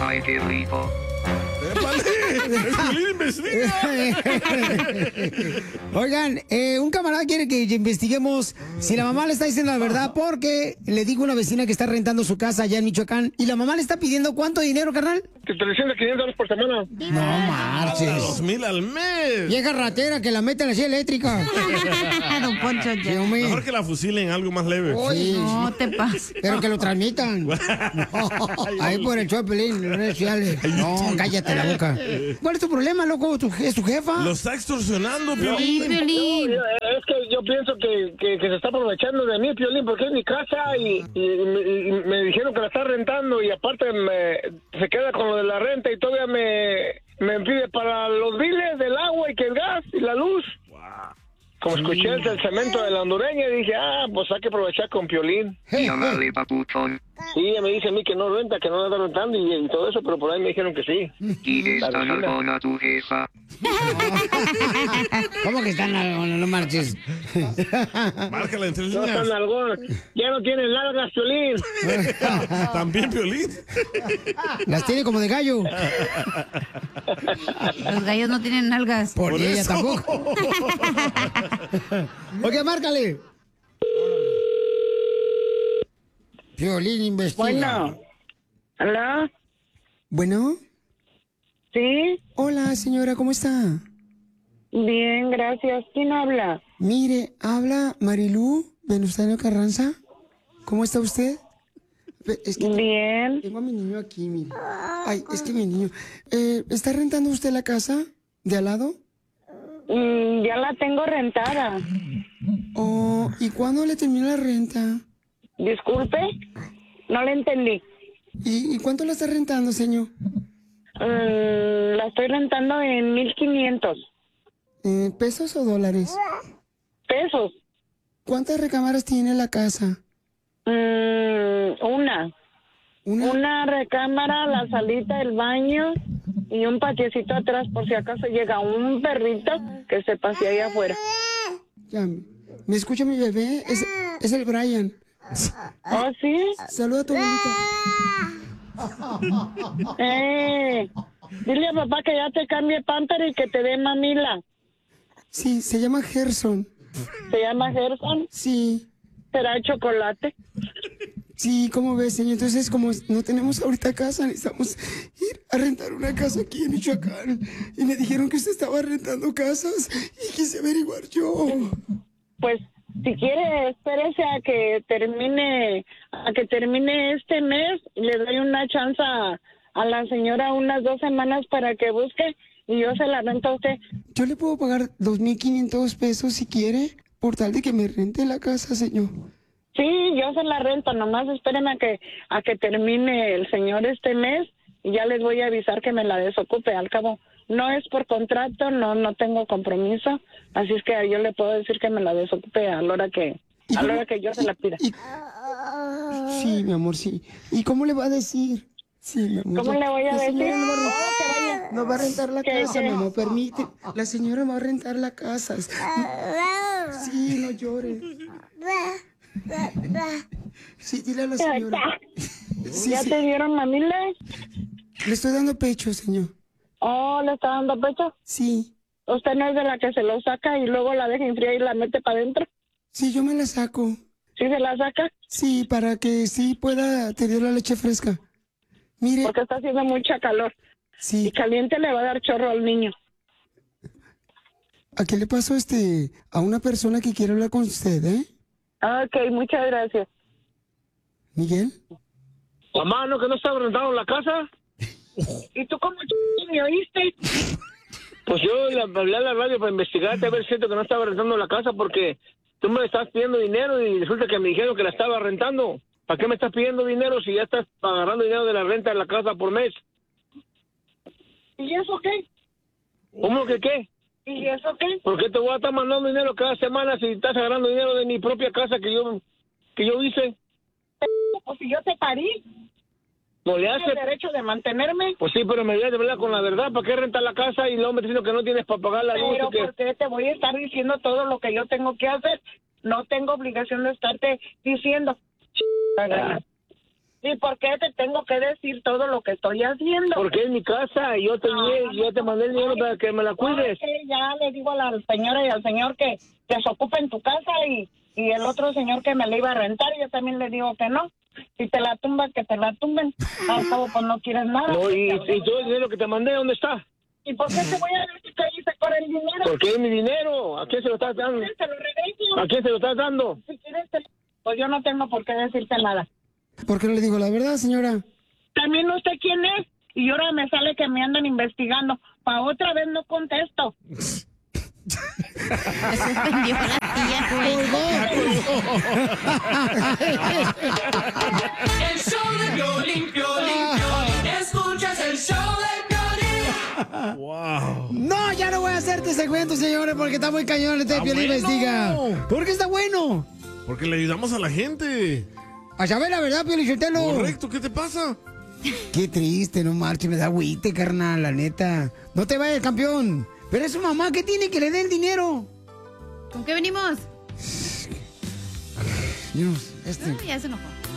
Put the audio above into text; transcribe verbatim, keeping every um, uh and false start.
Ay, qué rico. Oigan, eh, un camarada quiere que investiguemos si la mamá le está diciendo la verdad porque le dijo a una vecina que está rentando su casa allá en Michoacán y la mamá le está pidiendo ¿cuánto dinero, carnal? trescientos, quinientos dólares por semana. No marches. Dos mil al mes. Vieja ratera que la mete en la silla eléctrica. Don Poncho, ya. Mejor que la fusilen, algo más leve. Oye, no te pases. Pero que lo transmitan. No, ahí por el show de Pelín, en las redes sociales. No, cállate la boca. ¿Cuál es tu problema, loco? ¿Tu, ¿Es tu jefa? Lo está extorsionando, No, Piolín. no, yo- es que yo pienso que, que, que se está aprovechando de mí, Piolín, porque es mi casa y, y- y- y me dijeron que la está rentando y aparte me, se queda con lo de la renta y todavía me, me pide para los biles del agua y que el gas y la luz. Como escuché el, el cemento de la hondureña, dije, ah, pues hay que aprovechar con Piolín. Llámale, papuchón. Sí, ella me dice a mí que no renta, que no la está rentando y, y todo eso, pero por ahí me dijeron que sí. Y La esta vecina. nalgona tu jefa. ¿Cómo que están? No, no, no marches. Márcala en tres No líneas. están algón. Ya no tienen largas, Piolín. También, Piolín. Las tiene como de gallo. Los gallos no tienen nalgas. Por, Por ella eso. tampoco. Ok, márcale. Piolín investiga. Bueno. ¿Aló? Bueno. ¿Sí? Hola, señora, ¿cómo está? Bien, gracias. ¿Quién habla? Mire, habla Marilú Venustiano Carranza. ¿Cómo está usted? Ve, Es que Bien. tengo a mi niño aquí, mire. Ay, es que mi niño. Eh, ¿Está rentando usted la casa de al lado? Mm, ya la tengo rentada. Oh, ¿y cuándo le termina la renta? Disculpe, no le entendí. ¿Y, y cuánto la está rentando, señor? Mm, la estoy rentando en mil quinientos Eh, ¿Pesos o dólares? pesos. ¿Cuántas recámaras tiene la casa? Mm, una. Una. Una recámara, la salita, el baño y un patiecito atrás por si acaso llega un perrito que se pasea ahí afuera. Ya, ¿me escucha mi bebé? Es, es el Brian. ¿Oh, sí? Saluda a tu abuelito. Eh, dile a papá que ya te cambie pamper y que te dé mamila. Sí, se llama Gerson. ¿Se llama Gerson? Sí. ¿Será de chocolate? Sí, ¿cómo ves, señor? Entonces, como no tenemos ahorita casa, necesitamos ir a rentar una casa aquí en Michoacán. Y me dijeron que usted estaba rentando casas y quise averiguar yo. Pues, si quiere, espérese a que termine, a que termine este mes. Le doy una chance a, a la señora unas dos semanas para que busque y yo se la rento a usted. Yo le puedo pagar dos mil quinientos pesos si quiere, por tal de que me rente la casa, señor. Sí, yo se la rento, nomás espérenme a que, a que termine el señor este mes y ya les voy a avisar que me la desocupe. Al cabo, no es por contrato, no, no tengo compromiso, así es que yo le puedo decir que me la desocupe a la hora que, a la hora que yo se la pida. Y- Sí, mi amor, sí. ¿Y cómo le va a decir? Sí, mi amor. ¿Cómo le voy a La decir? señora no va a rentar, Oh, que vaya. no va a rentar la Que- casa, que- mi amor, permite. La señora va a rentar la casa. Sí, no llores. Sí, dile a la señora. Sí, ¿Ya sí. te dieron mamila? Le estoy dando pecho, señor. Oh, ¿le está dando pecho? Sí. ¿Usted no es de la que se lo saca y luego la deja enfriar y la mete para adentro? Sí, yo me la saco. ¿Sí se la saca? Sí, para que sí pueda tener la leche fresca. Mire. Porque está haciendo mucha calor. Sí. Y caliente le va a dar chorro al niño. ¿A qué le pasó este a una persona que quiere hablar con usted, eh? Ok, muchas gracias. Miguel. Mamá, ¿no que no estaba rentando la casa? ¿Y tú cómo ch- me oíste? Pues yo le hablé a la radio para investigarte a ver si es cierto que no estaba rentando la casa porque tú me estás pidiendo dinero y resulta que me dijeron que la estaba rentando. ¿Para qué me estás pidiendo dinero si ya estás agarrando dinero de la renta de la casa por mes? ¿Y eso qué? ¿Cómo que qué? ¿Y eso qué? ¿Por qué te voy a estar mandando dinero cada semana si estás agarrando dinero de mi propia casa que yo que yo hice? Pues si yo te parí, ¿No le tienes hace? derecho de mantenerme. Pues sí, pero me debes de hablar con la verdad. ¿Para qué rentar la casa y luego me diciendo que no tienes para pagar la luz? Pero y que... ¿por qué te voy a estar diciendo todo lo que yo tengo que hacer? No tengo obligación de estarte diciendo. Ch- ¿Y por qué te tengo que decir todo lo que estoy haciendo? Porque es mi casa y yo te, Ah, yo te mandé el dinero para que me la cuides. porque ya le digo a la señora y al señor que, que se ocupe en tu casa y, y el otro señor que me la iba a rentar, yo también le digo que no. Si te la tumbas, que te la tumben. Al cabo, pues no quieres nada. No, y, y todo el dinero que te mandé, ¿dónde está? ¿Y por qué te voy a decir que hice con el dinero? Porque es mi dinero. ¿A quién se lo estás dando? Te lo regreso. ¿A quién se lo estás dando? Si quieres, te- pues yo no tengo por qué decirte nada. ¿Por qué no le digo la verdad, señora? También usted quién es. Y ahora me sale que me andan investigando. Pa' otra vez no contesto. Se suspendió la tía, güey. El show de Piolín, Piolín, Piolín. Escuchas el show de Piolín. Wow. No, ya no voy a hacerte segmento, señores, porque está muy cañón este Está Piolín bueno. Investiga. ¿Por qué está bueno? Porque le ayudamos a la gente. A saber la verdad, Piolín Sotelo. Correcto, ¿qué te pasa? Qué triste, no marche, me da agüite, carnal, la neta. No te vayas, campeón. Pero es su mamá, ¿qué tiene que le dé el dinero? ¿Con qué venimos? Dios, este. Ah, ya se enojó.